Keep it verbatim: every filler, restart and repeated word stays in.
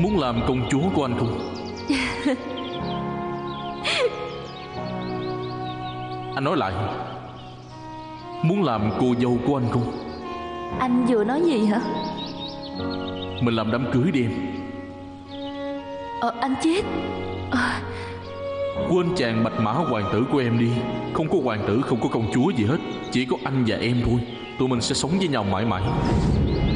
muốn làm công chúa của anh không? Anh nói lại, muốn làm cô dâu của anh không? Anh vừa nói gì hả? Mình làm đám cưới đi em. Ờ anh chết. à, Quên chàng bạch mã hoàng tử của em đi. Không có hoàng tử, không có công chúa gì hết. Chỉ có anh và em thôi. Tụi mình sẽ sống với nhau mãi mãi.